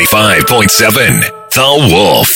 95.7 The Wolf.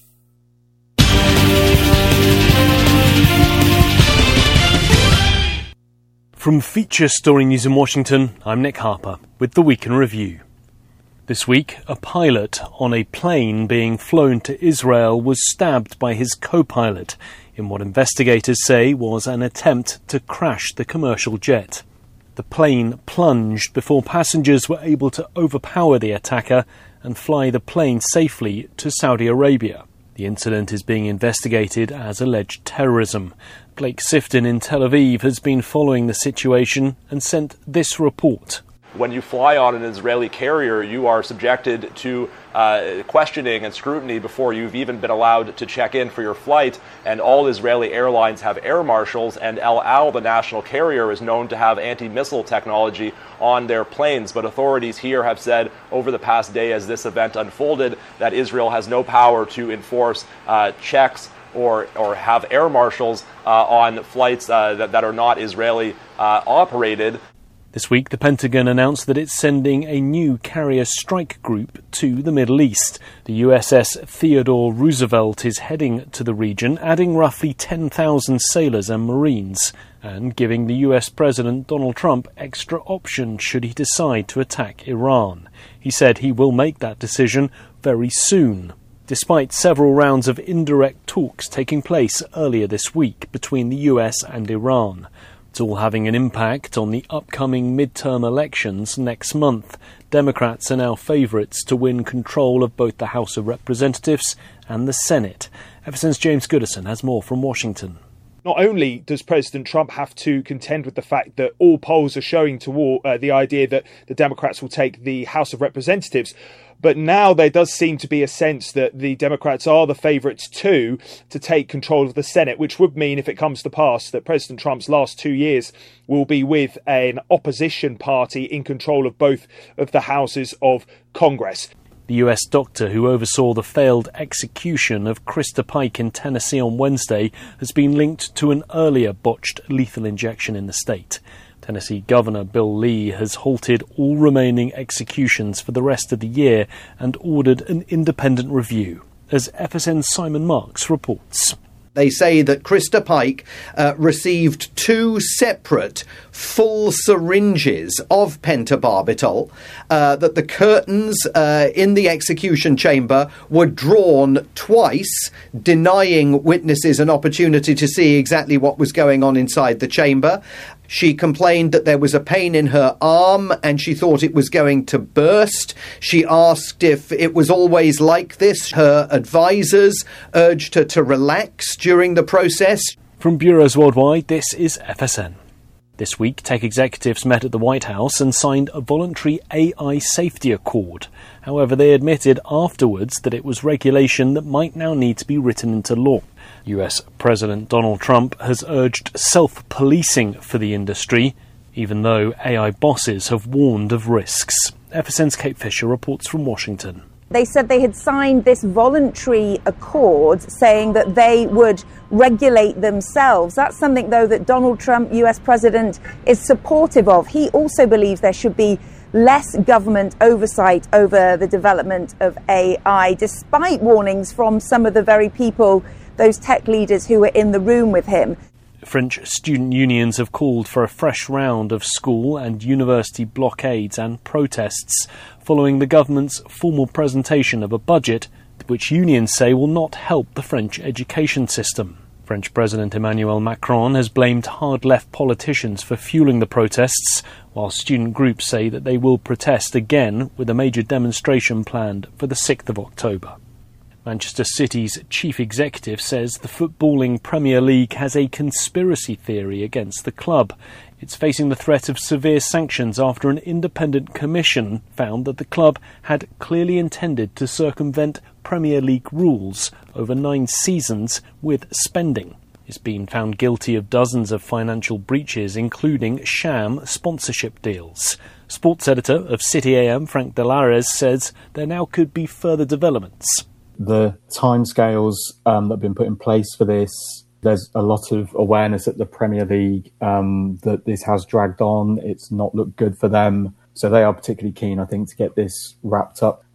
From Feature Story News in Washington, I'm Nick Harper with the Week in Review. This week, a pilot on a plane being flown to Israel was stabbed by his co-pilot in what investigators say was an attempt to crash the commercial jet. The plane plunged before passengers were able to overpower the attacker and fly the plane safely to Saudi Arabia. The incident is being investigated as alleged terrorism. Blake Sifton in Tel Aviv has been following the situation and sent this report. When you fly on an Israeli carrier, you are subjected to questioning and scrutiny before you've even been allowed to check in for your flight. And all Israeli airlines have air marshals, and El Al, the national carrier, is known to have anti-missile technology on their planes. But authorities here have said over the past day as this event unfolded that Israel has no power to enforce checks or have air marshals on flights that are not Israeli operated. This week, the Pentagon announced that it's sending a new carrier strike group to the Middle East. The USS Theodore Roosevelt is heading to the region, adding roughly 10,000 sailors and Marines, and giving the US President Donald Trump extra options should he decide to attack Iran. He said he will make that decision very soon, despite several rounds of indirect talks taking place earlier this week between the US and Iran. It's all having an impact on the upcoming midterm elections next month. Democrats are now favourites to win control of both the House of Representatives and the Senate. FSN's James Goodison has more from Washington. Not only does President Trump have to contend with the fact that all polls are showing toward the idea that the Democrats will take the House of Representatives, but now there does seem to be a sense that the Democrats are the favourites too to take control of the Senate, which would mean, if it comes to pass, that President Trump's last 2 years will be with an opposition party in control of both of the houses of Congress. The US doctor who oversaw the failed execution of Krista Pike in Tennessee on Wednesday has been linked to an earlier botched lethal injection in the state. Tennessee Governor Bill Lee has halted all remaining executions for the rest of the year and ordered an independent review, as FSN's Simon Marks reports. They say that Krista Pike received 2 separate full syringes of pentobarbital, that the curtains in the execution chamber were drawn twice, denying witnesses an opportunity to see exactly what was going on inside the chamber. She complained that there was a pain in her arm and she thought it was going to burst. She asked if it was always like this. Her advisors urged her to relax during the process. From bureaus worldwide, this is FSN. This week, tech executives met at the White House and signed a voluntary AI safety accord. However, they admitted afterwards that it was regulation that might now need to be written into law. US President Donald Trump has urged self-policing for the industry, even though AI bosses have warned of risks. FSN's Kate Fisher reports from Washington. They said they had signed this voluntary accord saying that they would regulate themselves. That's something, though, that Donald Trump, US President, is supportive of. He also believes there should be less government oversight over the development of AI, despite warnings from some of the very people, those tech leaders who were in the room with him. French student unions have called for a fresh round of school and university blockades and protests following the government's formal presentation of a budget which unions say will not help the French education system. French President Emmanuel Macron has blamed hard-left politicians for fueling the protests, while student groups say that they will protest again with a major demonstration planned for the 6th of October. Manchester City's chief executive says the footballing Premier League has a conspiracy theory against the club. It's facing the threat of severe sanctions after an independent commission found that the club had clearly intended to circumvent Premier League rules over 9 seasons with spending. It's been found guilty of dozens of financial breaches, including sham sponsorship deals. Sports editor of City AM, Frank Delares, says there now could be further developments. The timescales that have been put in place for this, there's a lot of awareness at the Premier League that this has dragged on. It's not looked good for them. So they are particularly keen, I think, to get this wrapped up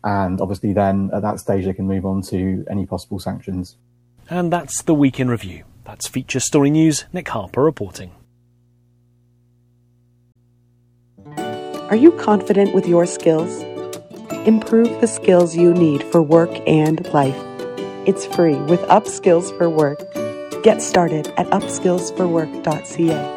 And obviously then at that stage they can move on to any possible sanctions. And that's the Week in Review. That's Feature Story News. Nick Harper reporting. Are you confident with your skills? Improve the skills you need for work and life. It's free with Upskills for Work. Get started at upskillsforwork.ca.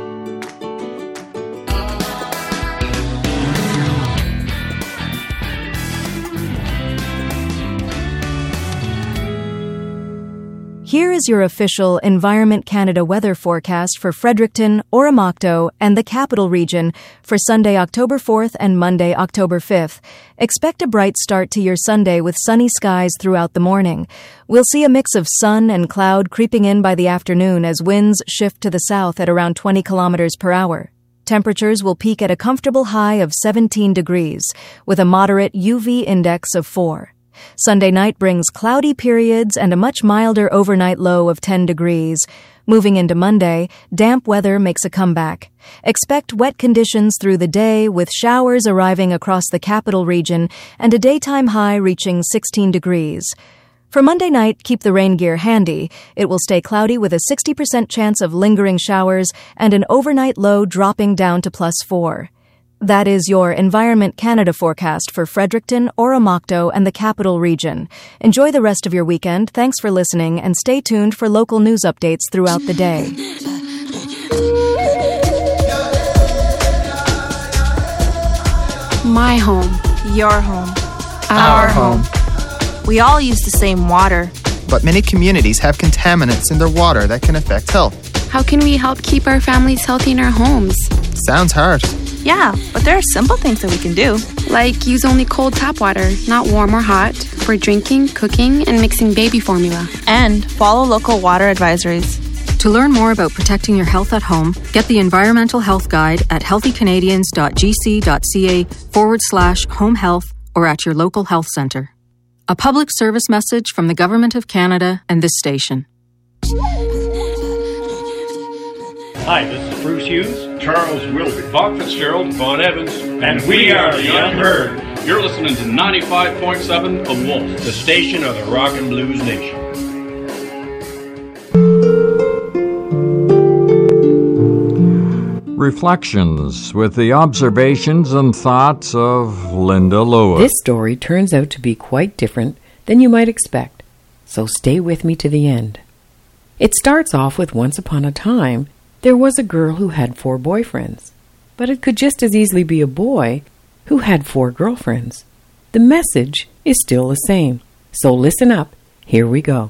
Here is your official Environment Canada weather forecast for Fredericton, Oromocto, and the Capital Region for Sunday, October 4th and Monday, October 5th. Expect a bright start to your Sunday with sunny skies throughout the morning. We'll see a mix of sun and cloud creeping in by the afternoon as winds shift to the south at around 20 kilometers per hour. Temperatures will peak at a comfortable high of 17 degrees, with a moderate UV index of 4. Sunday night brings cloudy periods and a much milder overnight low of 10 degrees. Moving into Monday, damp weather makes a comeback. Expect wet conditions through the day, with showers arriving across the Capital Region and a daytime high reaching 16 degrees. For Monday night, keep the rain gear handy. It will stay cloudy with a 60% chance of lingering showers and an overnight low dropping down to +4. That is your Environment Canada forecast for Fredericton, Oromocto, and the Capital Region. Enjoy the rest of your weekend. Thanks for listening, and stay tuned for local news updates throughout the day. My home. Your home. Our home. We all use the same water. But many communities have contaminants in their water that can affect health. How can we help keep our families healthy in our homes? Sounds hard. Yeah, but there are simple things that we can do. Like use only cold tap water, not warm or hot, for drinking, cooking, and mixing baby formula. And follow local water advisories. To learn more about protecting your health at home, get the Environmental Health Guide at healthycanadians.gc.ca/home health or at your local health centre. A public service message from the Government of Canada and this station. Hi, this is Bruce Hughes, Charles Wilby, Bob Fitzgerald, Vaughn Evans, and we are the Unheard. You're listening to 95.7 of Wolf, the station of the Rock and Blues Nation. Reflections with the observations and thoughts of Linda Lewis. This story turns out to be quite different than you might expect, so stay with me to the end. It starts off with once upon a time, there was a girl who had 4 boyfriends, but it could just as easily be a boy who had 4 girlfriends. The message is still the same, so listen up, here we go.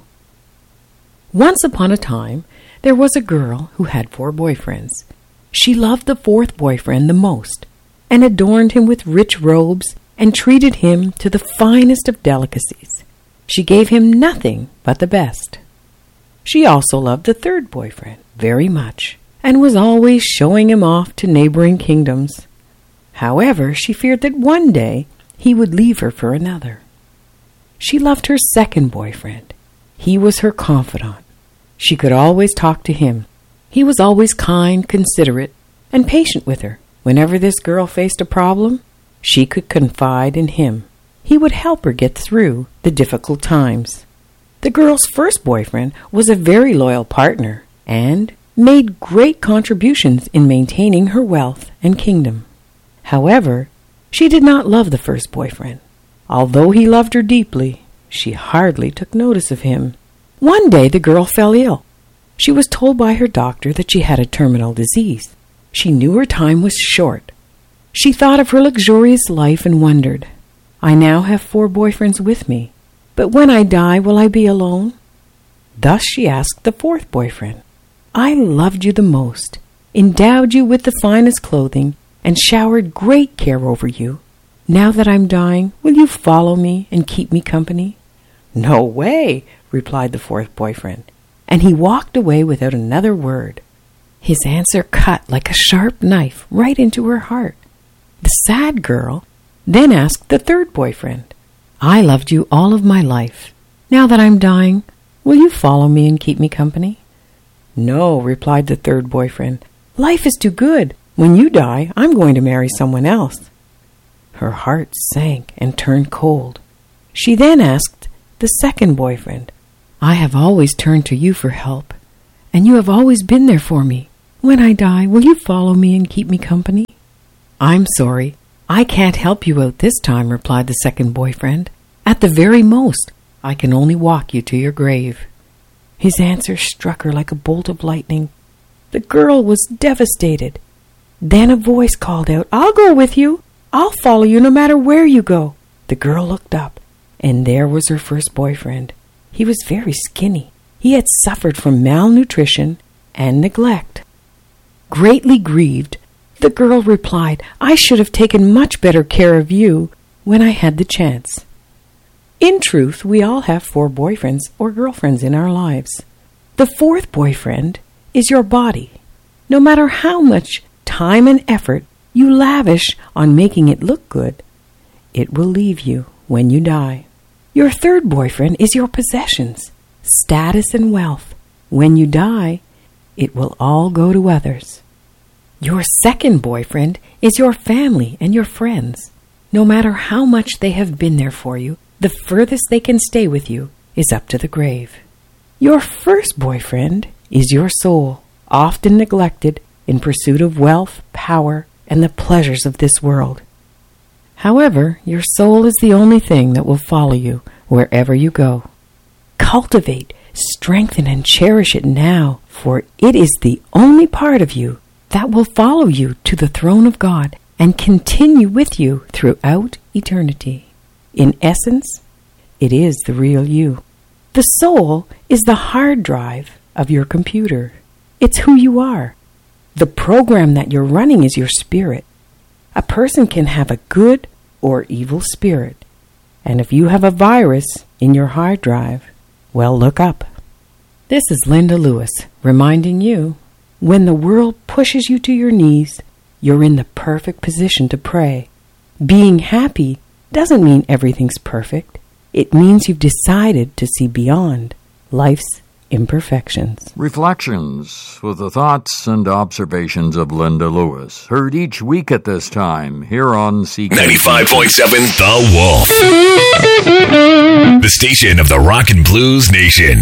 Once upon a time, there was a girl who had 4 boyfriends. She loved the 4th boyfriend the most, and adorned him with rich robes, and treated him to the finest of delicacies. She gave him nothing but the best. She also loved the 3rd boyfriend very much, and was always showing him off to neighboring kingdoms. However, she feared that one day he would leave her for another. She loved her 2nd boyfriend. He was her confidant. She could always talk to him. He was always kind, considerate, and patient with her. Whenever this girl faced a problem, she could confide in him. He would help her get through the difficult times. The girl's 1st boyfriend was a very loyal partner and made great contributions in maintaining her wealth and kingdom. However, she did not love the 1st boyfriend. Although he loved her deeply, she hardly took notice of him. One day the girl fell ill. She was told by her doctor that she had a terminal disease. She knew her time was short. She thought of her luxurious life and wondered, I now have 4 boyfriends with me, but when I die, will I be alone? Thus she asked the 4th boyfriend, I loved you the most, endowed you with the finest clothing, and showered great care over you. Now that I'm dying, will you follow me and keep me company? No way, replied the 4th boyfriend, and he walked away without another word. His answer cut like a sharp knife right into her heart. The sad girl then asked the 3rd boyfriend, I loved you all of my life. Now that I'm dying, will you follow me and keep me company? No, replied the 3rd boyfriend. Life is too good. When you die, I'm going to marry someone else. Her heart sank and turned cold. She then asked the second boyfriend, "I have always turned to you for help, and you have always been there for me. When I die, will you follow me and keep me company?" "I'm sorry, I can't help you out this time," replied the second boyfriend. "At the very most, I can only walk you to your grave." His answer struck her like a bolt of lightning. The girl was devastated. Then a voice called out, "I'll go with you. I'll follow you no matter where you go." The girl looked up, and there was her first boyfriend. He was very skinny. He had suffered from malnutrition and neglect. Greatly grieved, the girl replied, "I should have taken much better care of you when I had the chance." In truth, we all have 4 boyfriends or girlfriends in our lives. The 4th boyfriend is your body. No matter how much time and effort you lavish on making it look good, it will leave you when you die. Your 3rd boyfriend is your possessions, status and wealth. When you die, it will all go to others. Your 2nd boyfriend is your family and your friends. No matter how much they have been there for you, the furthest they can stay with you is up to the grave. Your 1st boyfriend is your soul, often neglected in pursuit of wealth, power, and the pleasures of this world. However, your soul is the only thing that will follow you wherever you go. Cultivate, strengthen, and cherish it now, for it is the only part of you that will follow you to the throne of God and continue with you throughout eternity. In essence, it is the real you. The soul is the hard drive of your computer. It's who you are. The program that you're running is your spirit. A person can have a good or evil spirit. And if you have a virus in your hard drive, well, look up. This is Linda Lewis reminding you, when the world pushes you to your knees, you're in the perfect position to pray. Being happy doesn't mean everything's perfect. It means you've decided to see beyond life's imperfections. Reflections with the thoughts and observations of Linda Lewis, heard each week at this time here on CKNW 95.7 The Wolf, the station of the Rock and Blues Nation.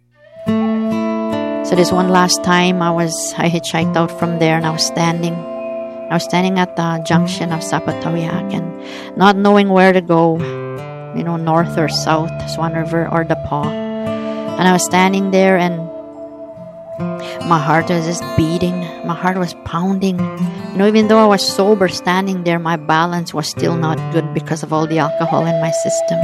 So this one last time I hitchhiked out from there, and I was standing at the junction of Zapatawiak and not knowing where to go, north or south, Swan River or the Paw. And I was standing there, and my heart was just beating. My heart was pounding. Even though I was sober standing there, my balance was still not good because of all the alcohol in my system.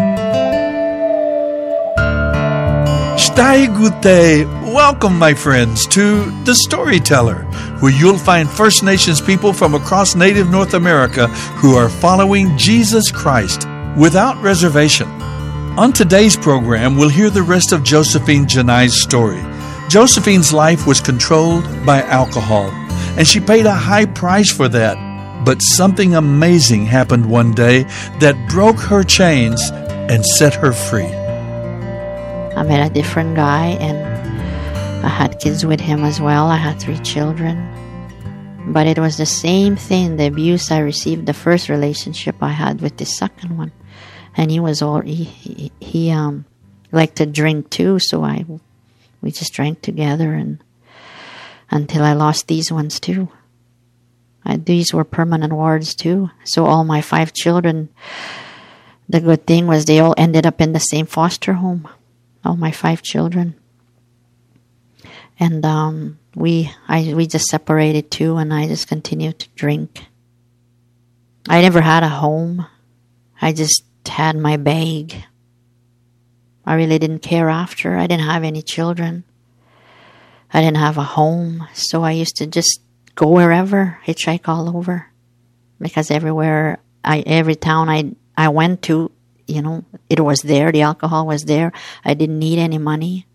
Stai Gute. Welcome, my friends, to The Storyteller, where you'll find First Nations people from across Native North America who are following Jesus Christ without reservation. On today's program, we'll hear the rest of Josephine Janai's story. Josephine's life was controlled by alcohol, and she paid a high price for that. But something amazing happened one day that broke her chains and set her free. I met a different guy, and I had kids with him as well. I had 3 children. But it was the same thing, the abuse I received the first relationship I had with the second one. And he liked to drink too, so we just drank together, and until I lost these ones too. These were permanent wards too. So all my 5 children, the good thing was they all ended up in the same foster home. All my 5 children. And we just separated too, and I just continued to drink. I never had a home. I just had my bag. I really didn't care after. I didn't have any children. I didn't have a home, so I used to just go wherever, hitchhike all over, because every town I went to, it was there. The alcohol was there. I didn't need any money.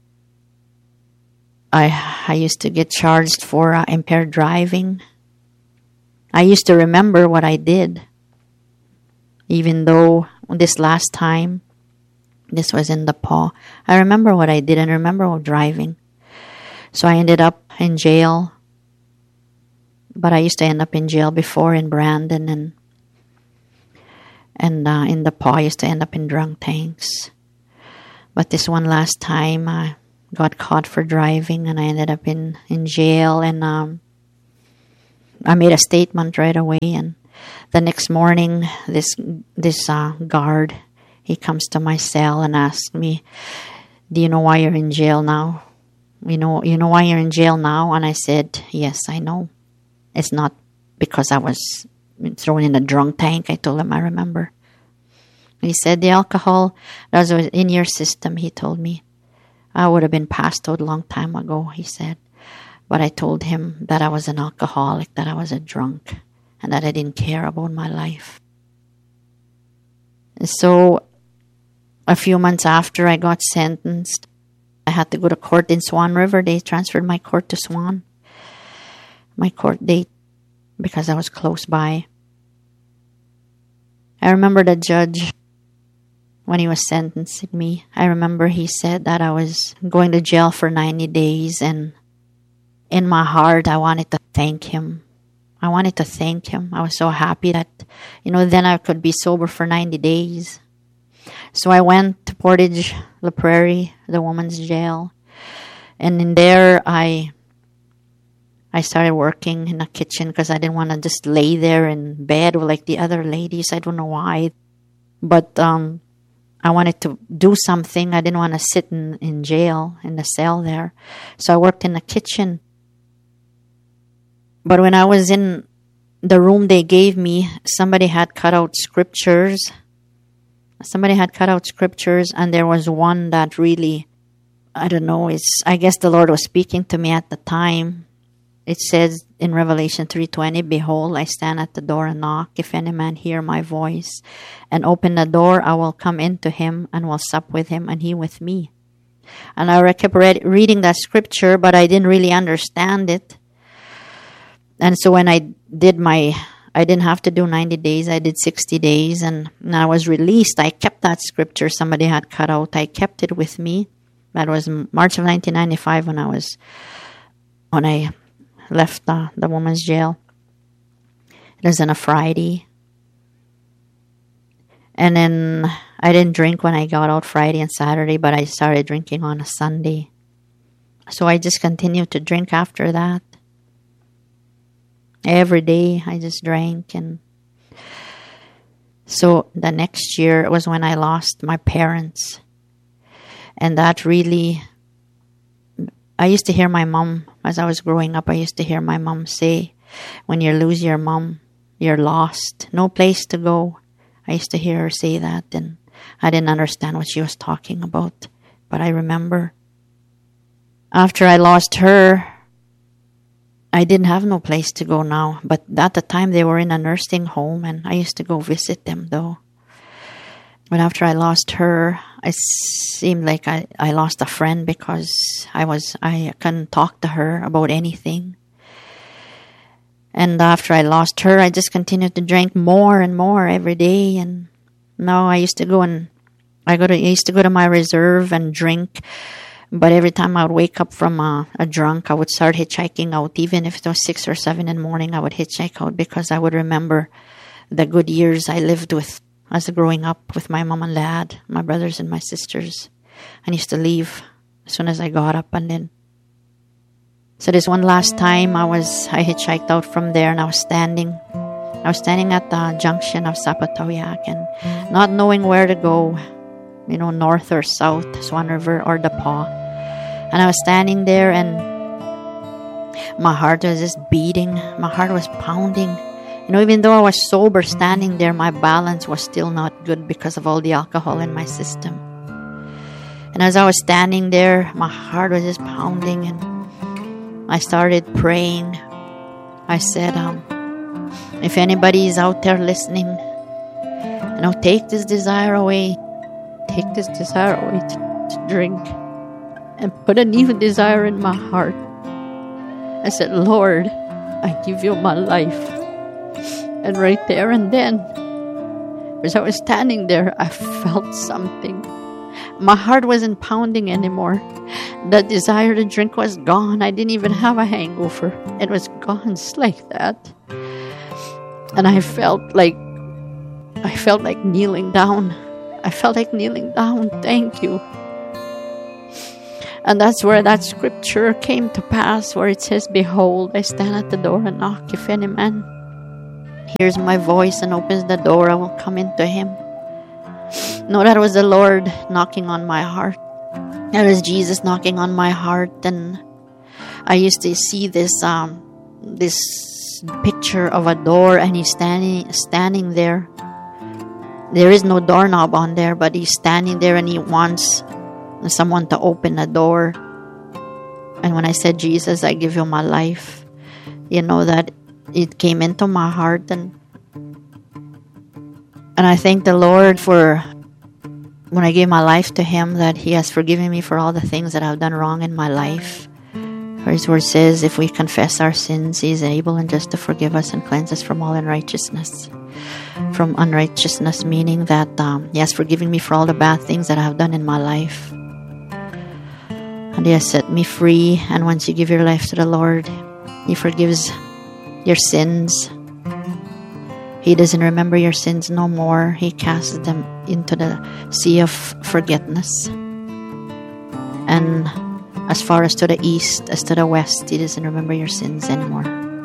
I used to get charged for impaired driving. I used to remember what I did, even though this last time, this was in the Paw. I remember what I did and remember driving. So I ended up in jail. But I used to end up in jail before in Brandon. And And in the paw, I used to end up in drunk tanks. But this one last time, I got caught for driving, and I ended up in jail. And I made a statement right away. And the next morning, this guard, he comes to my cell and asks me, "Do you know why you're in jail now? You know why you're in jail now?" And I said, "Yes, I know. It's not because I was thrown in a drunk tank." I told him I remember. He said, "The alcohol that was in your system," he told me. "I would have been passed out a long time ago," he said. But I told him that I was an alcoholic, that I was a drunk, and that I didn't care about my life. And so a few months after I got sentenced, I had to go to court in Swan River. They transferred my court to Swan, my court date, because I was close by. I remember the judge, when he was sentencing me, I remember he said that I was going to jail for 90 days, and in my heart, I wanted to thank him. I wanted to thank him. I was so happy that, then I could be sober for 90 days. So I went to Portage La Prairie, the woman's jail. And in there, I started working in the kitchen because I didn't want to just lay there in bed like the other ladies. I don't know why. But I wanted to do something. I didn't want to sit in jail, in the cell there. So I worked in the kitchen. But when I was in the room they gave me, somebody had cut out scriptures. And there was one that really, I don't know, I guess the Lord was speaking to me at the time. It says in Revelation 3:20, "Behold, I stand at the door and knock. If any man hear my voice and open the door, I will come into him and will sup with him and he with me." And I kept reading that scripture, but I didn't really understand it. And so when I didn't have to do 90 days. I did 60 days. And when I was released, I kept that scripture somebody had cut out. I kept it with me. That was March of 1995 when I left the woman's jail. It was on a Friday. And then I didn't drink when I got out Friday and Saturday, but I started drinking on a Sunday. So I just continued to drink after that. Every day I just drank. And so the next year was when I lost my parents. And that really, I used to hear my mom, as I was growing up, I used to hear my mom say, when you lose your mom, you're lost. No place to go. I used to hear her say that, and I didn't understand what she was talking about. But I remember after I lost her, I didn't have no place to go now. But at the time, they were in a nursing home, and I used to go visit them, though. But after I lost her, it seemed like I lost a friend because I couldn't talk to her about anything. And after I lost her, I just continued to drink more and more every day. And now I used to go to my reserve and drink. But every time I would wake up from a drunk, I would start hitchhiking out. Even if it was 6 or 7 in the morning, I would hitchhike out because I would remember the good years I lived with as growing up with my mom and dad, my brothers and my sisters. I used to leave as soon as I got up. And then, so this one last time I hitchhiked out from there, and I was standing at the junction of Sapatawiak and not knowing where to go, north or south, Swan River or the Paw. And I was standing there, and my heart was just beating. My heart was pounding. Even though I was sober standing there, my balance was still not good because of all the alcohol in my system. And as I was standing there, my heart was just pounding, and I started praying. I said, if anybody is out there listening, take this desire away. Take this desire away to drink, and put a new desire in my heart. I said, Lord, I give you my life. And right there and then, as I was standing there, I felt something. My heart wasn't pounding anymore. The desire to drink was gone. I didn't even have a hangover. It was gone just like that. And I felt like I felt like kneeling down. Thank you. And that's where that scripture came to pass, where it says, behold, I stand at the door and knock. If any man hears my voice and opens the door, I will come into him. No, that was the Lord knocking on my heart. That was Jesus knocking on my heart. And I used to see this picture of a door, and he's standing there. There is no doorknob on there, but he's standing there and he wants someone to open the door. And when I said, Jesus, I give you my life, you know, that it came into my heart. And I thank the Lord for when I gave my life to him, that he has forgiven me for all the things that I've done wrong in my life. For his word says, if we confess our sins, he is able and just to forgive us and cleanse us from all unrighteousness. From unrighteousness, meaning that he has forgiven me for all the bad things that I have done in my life. And he has set me free. And once you give your life to the Lord, he forgives your sins. He doesn't remember your sins no more. He casts them into the sea of forgetfulness. And as far as to the east, as to the west, he doesn't remember your sins anymore.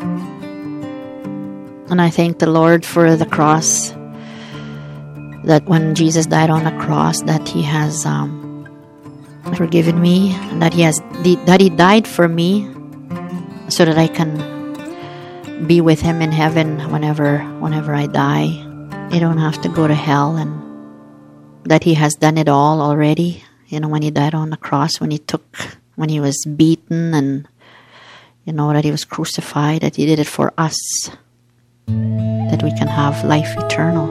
And I thank the Lord for the cross, that when Jesus died on the cross, that he has forgiven me, and that he died for me so that I can be with him in heaven whenever I die. I don't have to go to hell, and that he has done it all already. You know, when he died on the cross, when he was beaten, and you know, that he was crucified, that he did it for us, that we can have life eternal.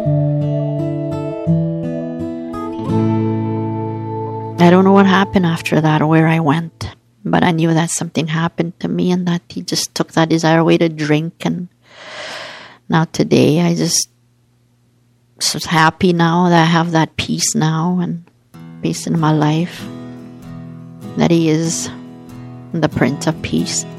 I don't know what happened after that or where I went, but I knew that something happened to me, and that he just took that desire away to drink. And now today I just so happy now that I have that peace now, and peace in my life, that he is the Prince of Peace.